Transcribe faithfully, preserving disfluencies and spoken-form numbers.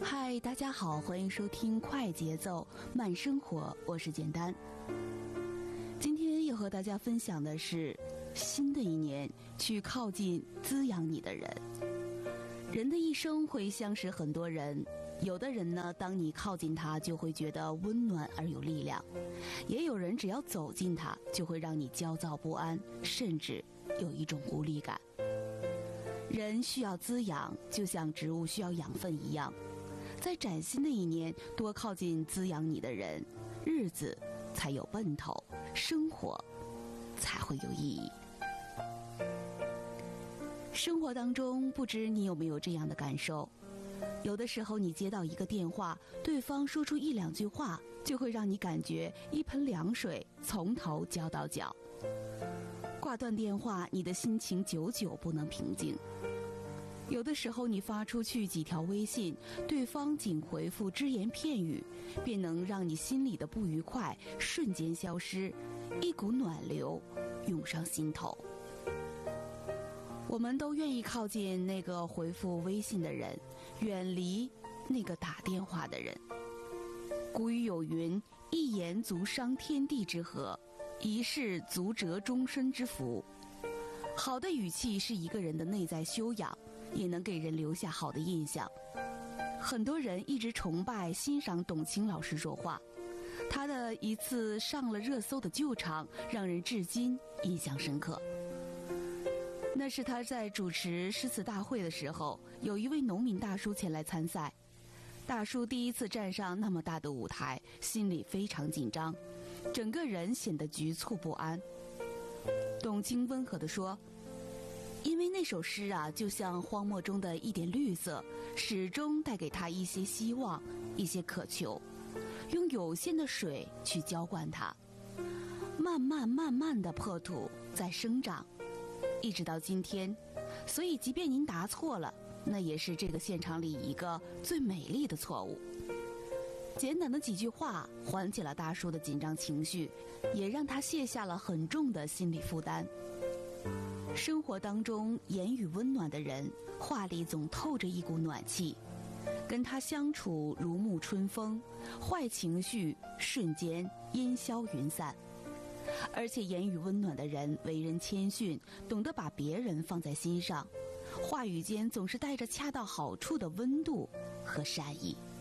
嗨，大家好，欢迎收听快节奏慢生活，我是简单。今天要和大家分享的是，新的一年去靠近滋养你的人。人的一生会相识很多人，有的人呢，当你靠近他就会觉得温暖而有力量，也有人只要走近他就会让你焦躁不安，甚至有一种无力感。人需要滋养，就像植物需要养分一样，在崭新的一年多靠近滋养你的人，日子才有奔头，生活才会有意义。生活当中，不知你有没有这样的感受，有的时候你接到一个电话，对方说出一两句话，就会让你感觉一盆凉水从头浇到脚。挂断电话，你的心情久久不能平静。有的时候你发出去几条微信，对方仅回复只言片语，便能让你心里的不愉快瞬间消失，一股暖流涌上心头。我们都愿意靠近那个回复微信的人，远离那个打电话的人。古语有云，一言足伤天地之和，一事足折终身之福。好的语气是一个人的内在修养，也能给人留下好的印象。很多人一直崇拜欣赏董卿老师说话，他的一次上了热搜的救场让人至今印象深刻。那是他在主持诗词大会的时候，有一位农民大叔前来参赛。大叔第一次站上那么大的舞台，心里非常紧张，整个人显得局促不安。董卿温和地说，因为那首诗啊，就像荒漠中的一点绿色，始终带给他一些希望，一些渴求。用有限的水去浇灌它，慢慢慢慢的破土在生长，一直到今天。所以即便您答错了，那也是这个现场里一个最美丽的错误。简短的几句话缓解了大叔的紧张情绪，也让他卸下了很重的心理负担。生活当中言语温暖的人，话里总透着一股暖气，跟他相处如沐春风，坏情绪瞬间烟消云散。而且言语温暖的人为人谦逊，懂得把别人放在心上，话语间总是带着恰到好处的温度和善意。